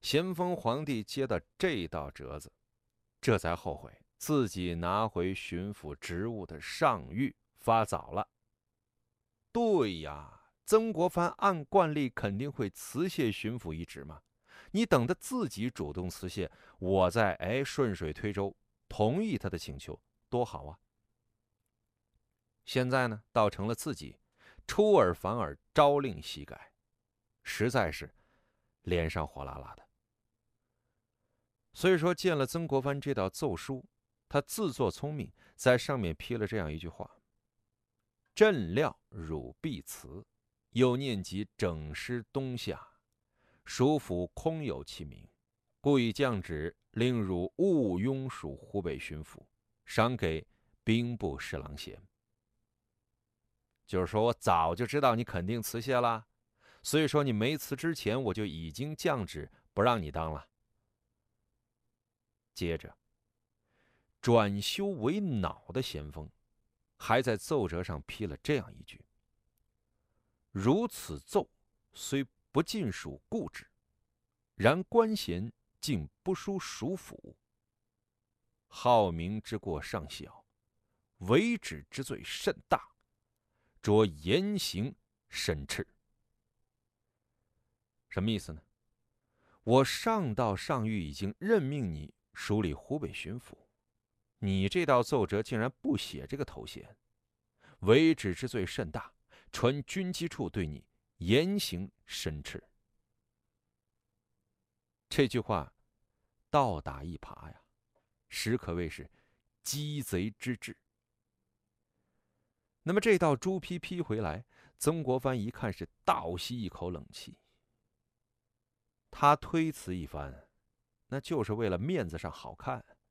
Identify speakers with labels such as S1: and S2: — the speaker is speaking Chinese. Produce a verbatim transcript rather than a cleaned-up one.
S1: 咸丰皇帝接到这道折子，这才后悔自己拿回巡抚职务的上谕发早了。对呀，曾国藩按惯例肯定会辞谢巡抚一职嘛。你等他自己主动辞谢，我再哎顺水推舟同意他的请求，多好啊！现在呢，倒成了自己出尔反尔，朝令夕改，实在是脸上火辣辣的。所以说，见了曾国藩这道奏书，他自作聪明，在上面批了这样一句话：朕料汝必辞，又念及整师东下，蜀府空有其名，故以降旨令汝勿庸属湖北巡抚，赏给兵部侍郎衔。就是说我早就知道你肯定辞谢了，所以说你没辞之前，我就已经降旨不让你当了。接着，转羞为恼的咸丰，还在奏折上批了这样一句：如此奏，虽不尽属故旨，然官衔竟不输蜀府，好名之过尚小，违旨之罪甚大，着严刑审斥。什么意思呢？我上到上谕已经任命你署理湖北巡抚，你这道奏折竟然不写这个头衔，违旨之罪甚大，传军机处对你严刑审斥。这句话倒打一耙呀，实可谓是鸡贼之至。那么这道朱批批回来，曾国藩一看是倒吸一口冷气。他推辞一番，那就是为了面子上好看。